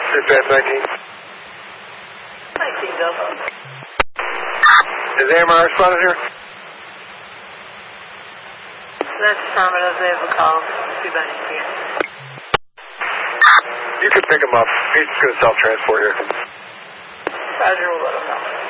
Dispatch 19. 19, Delta. Is AMR responding here? That's affirmative. They have a call. Peabody here. You can pick him up. He's going to self-transport here. Roger, we'll let him know.